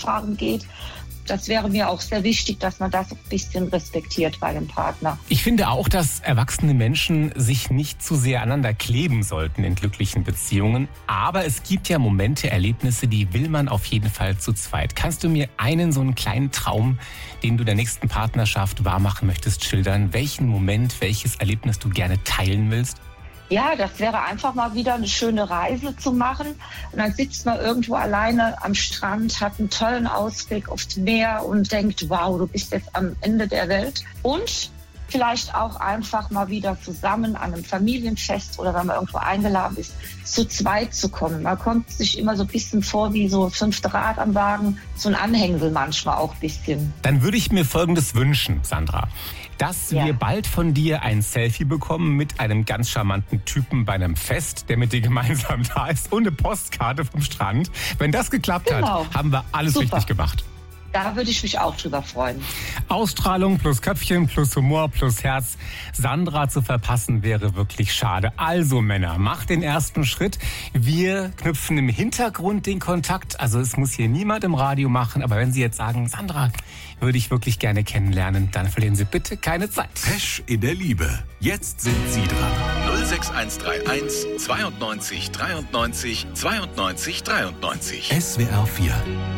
Fahrradfahren geht. Das wäre mir auch sehr wichtig, dass man das ein bisschen respektiert bei dem Partner. Ich finde auch, dass erwachsene Menschen sich nicht zu sehr aneinander kleben sollten in glücklichen Beziehungen. Aber es gibt ja Momente, Erlebnisse, die will man auf jeden Fall zu zweit. Kannst du mir so einen kleinen Traum, den du der nächsten Partnerschaft wahrmachen möchtest, schildern? Welchen Moment, welches Erlebnis du gerne teilen willst? Ja, das wäre einfach mal wieder eine schöne Reise zu machen. Und dann sitzt man irgendwo alleine am Strand, hat einen tollen Ausblick aufs Meer und denkt, wow, du bist jetzt am Ende der Welt. Und vielleicht auch einfach mal wieder zusammen an einem Familienfest oder wenn man irgendwo eingeladen ist, zu zweit zu kommen. Man kommt sich immer so ein bisschen vor wie so 5. Rad am Wagen, so ein Anhängsel manchmal auch ein bisschen. Dann würde ich mir Folgendes wünschen, Sandra. Dass wir bald von dir ein Selfie bekommen mit einem ganz charmanten Typen bei einem Fest, der mit dir gemeinsam da ist und eine Postkarte vom Strand. Wenn das geklappt hat, haben wir alles richtig gemacht. Da würde ich mich auch drüber freuen. Ausstrahlung plus Köpfchen plus Humor plus Herz. Sandra zu verpassen wäre wirklich schade. Also Männer, macht den ersten Schritt. Wir knüpfen im Hintergrund den Kontakt. Also es muss hier niemand im Radio machen. Aber wenn Sie jetzt sagen, Sandra, würde ich wirklich gerne kennenlernen, dann verlieren Sie bitte keine Zeit. Pesch in der Liebe. Jetzt sind Sie dran. 06131 92 93 92 93. SWR 4